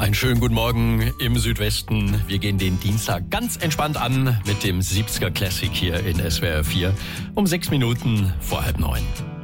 Einen schönen guten Morgen im Südwesten. Wir gehen den Dienstag ganz entspannt an mit dem 70er Classic hier in SWR 4 um 6 Minuten vor 8:30.